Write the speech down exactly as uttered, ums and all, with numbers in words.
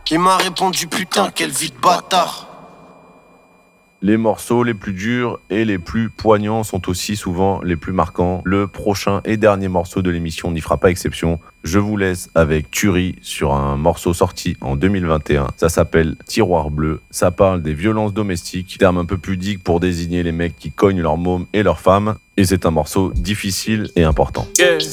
Il m'a répondu putain, quelle vie de bâtard. Les morceaux les plus durs et les plus poignants sont aussi souvent les plus marquants. Le prochain et dernier morceau de l'émission n'y fera pas exception. Je vous laisse avec Turi sur un morceau sorti en deux mille vingt et un. Ça s'appelle Tiroir bleu. Ça parle des violences domestiques, terme un peu pudique pour désigner les mecs qui cognent leurs mômes et leurs femmes. Et c'est un morceau difficile et important. Yeah.